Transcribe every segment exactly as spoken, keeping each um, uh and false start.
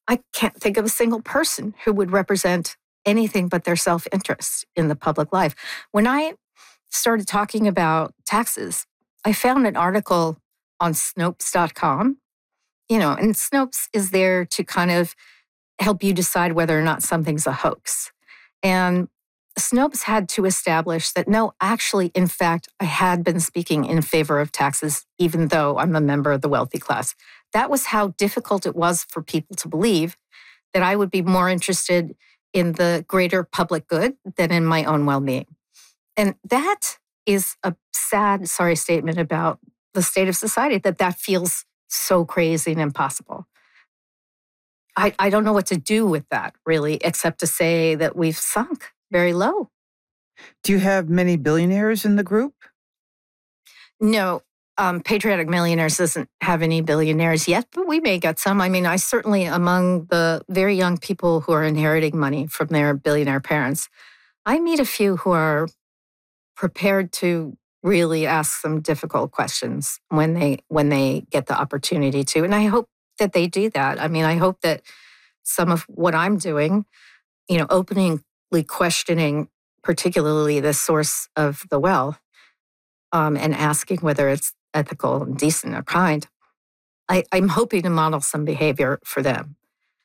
I can't think of a single person who would represent anything but their self-interest in the public life. When I started talking about taxes, I found an article on Snopes dot com, you know, and Snopes is there to kind of help you decide whether or not something's a hoax. And Snopes had to establish that, no, actually, in fact, I had been speaking in favor of taxes, even though I'm a member of the wealthy class. That was how difficult it was for people to believe that I would be more interested in the greater public good than in my own well-being. And that is a sad, sorry statement about the state of society, that that feels so crazy and impossible. I, I don't know what to do with that, really, except to say that we've sunk very low. Do you have many billionaires in the group? No, um, Patriotic Millionaires doesn't have any billionaires yet, but we may get some. I mean, I certainly, among the very young people who are inheriting money from their billionaire parents, I meet a few who are prepared to really ask some difficult questions when they when they get the opportunity to. And I hope that they do that. I mean, I hope that some of what I'm doing, you know, openly questioning particularly the source of the wealth, um, and asking whether it's ethical and decent or kind, I, I'm hoping to model some behavior for them.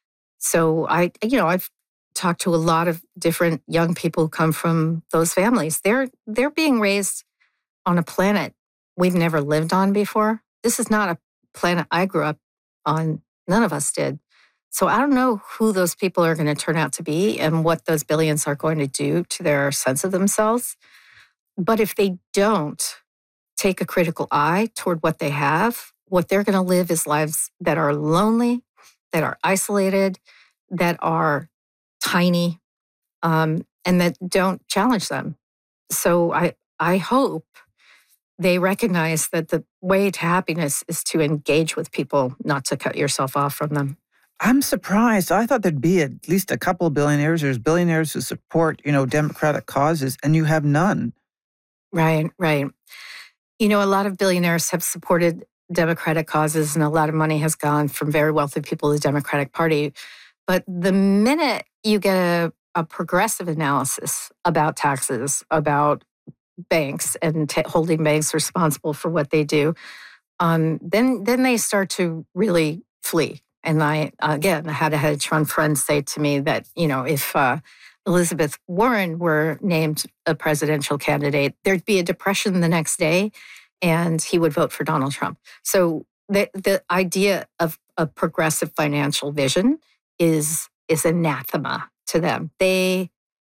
So I, you know, I've talked to a lot of different young people who come from those families. They're they're being raised on a planet we've never lived on before. This is not a planet I grew up on. None of us did. So I don't know who those people are going to turn out to be and what those billions are going to do to their sense of themselves. But if they don't take a critical eye toward what they have, what they're going to live is lives that are lonely, that are isolated, that are tiny, um, and that don't challenge them. So I, I hope they recognize that the way to happiness is to engage with people, not to cut yourself off from them. I'm surprised. I thought there'd be at least a couple of billionaires. There's billionaires who support, you know, democratic causes, and you have none. Right, right. You know, a lot of billionaires have supported democratic causes, and a lot of money has gone from very wealthy people to the Democratic Party. But the minute you get a, a progressive analysis about taxes, about banks and t- holding banks responsible for what they do, um, then then they start to really flee. And I, again, had a hedge fund friend say to me that, you know, if uh, Elizabeth Warren were named a presidential candidate, there'd be a depression the next day and he would vote for Donald Trump. So the the idea of a progressive financial vision is is anathema to them. They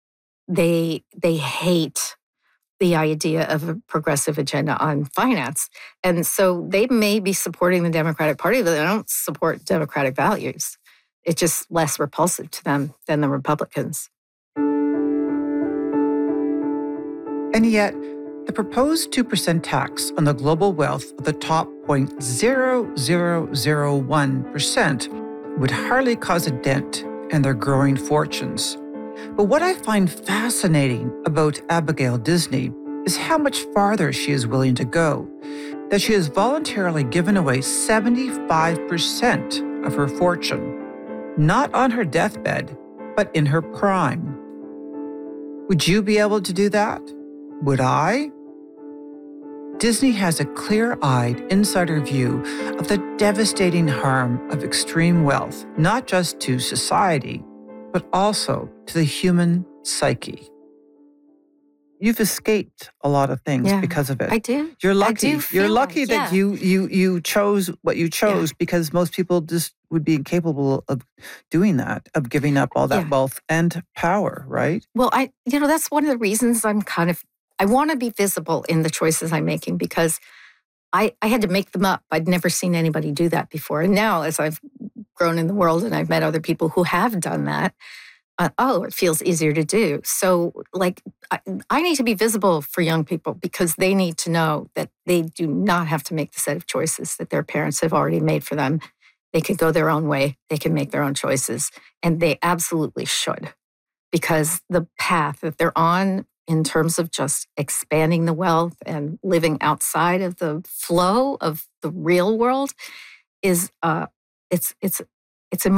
they they hate the idea of a progressive agenda on finance. And so they may be supporting the Democratic Party, but they don't support democratic values. It's just less repulsive to them than the Republicans. And yet, the proposed two percent tax on the global wealth of the top zero point zero zero zero one percent would hardly cause a dent in their growing fortunes. But what I find fascinating about Abigail Disney is how much farther she is willing to go, that she has voluntarily given away seventy-five percent of her fortune, not on her deathbed, but in her prime. Would you be able to do that? Would I? Disney has a clear-eyed insider view of the devastating harm of extreme wealth, not just to society, but also to the human psyche. You've escaped a lot of things Yeah, because of it. I do. You're lucky. I do feel You're lucky like, that yeah. you you you chose what you chose, Yeah. because most people just would be incapable of doing that, of giving up all that Yeah. wealth and power, right? Well, I, you know, that's one of the reasons I'm kind of, I want to be visible in the choices I'm making, because I, I had to make them up. I'd never seen anybody do that before. And now, as I've grown in the world and I've met other people who have done that, uh, oh, it feels easier to do. So, like, I, I need to be visible for young people, because they need to know that they do not have to make the set of choices that their parents have already made for them. They can go their own way. They can make their own choices. And they absolutely should, because the path that they're on in terms of just expanding the wealth and living outside of the flow of the real world is, uh, it's, it's, it's a